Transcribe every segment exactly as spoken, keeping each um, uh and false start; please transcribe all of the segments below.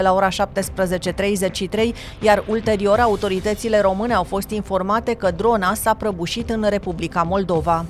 la ora șaptesprezece treizeci și trei, iar ulterior autoritățile române au fost informate că drona s-a prăbușit în Republica Moldova.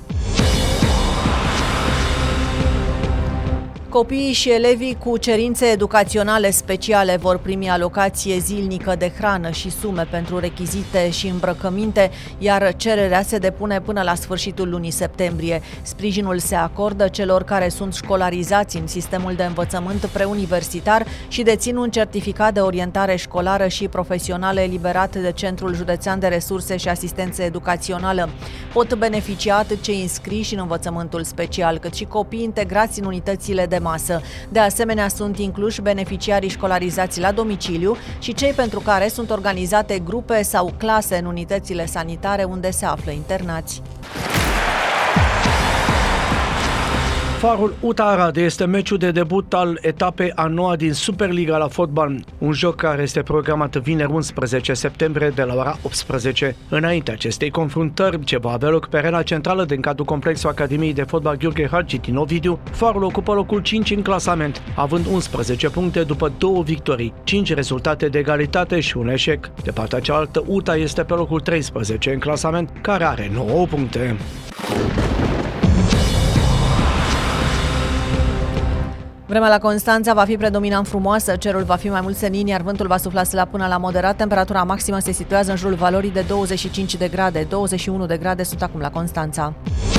Copiii și elevii cu cerințe educaționale speciale vor primi alocație zilnică de hrană și sume pentru rechizite și îmbrăcăminte, iar cererea se depune până la sfârșitul lunii septembrie. Sprijinul se acordă celor care sunt școlarizați în sistemul de învățământ preuniversitar și dețin un certificat de orientare școlară și profesională eliberat de Centrul Județean de Resurse și Asistență Educațională. Pot beneficia atât cei înscriși în învățământul special, cât și copiii integrați în unitățile de masă. De asemenea, sunt incluși beneficiarii școlarizați la domiciliu și cei pentru care sunt organizate grupe sau clase în unitățile sanitare unde se află internați. Farul U T A Arad este meciul de debut al etapei a noua din Superliga la fotbal, un joc care este programat vineri unsprezece septembrie de la ora optsprezece. Înainte acestei confruntări, ce va avea loc pe arena centrală din cadrul complexului Academiei de Fotbal Gheorghe Hagi din Ovidiu, Farul ocupă locul cinci în clasament, având unsprezece puncte după două victorii, cinci rezultate de egalitate și un eșec. De partea cealaltă, U T A este pe locul treisprezece în clasament, care are nouă puncte. Vremea la Constanța va fi predominant frumoasă, cerul va fi mai mult senin, iar vântul va sufla slab până la moderat. Temperatura maximă se situează în jurul valorii de douăzeci și cinci de grade, douăzeci și unu de grade sunt acum la Constanța.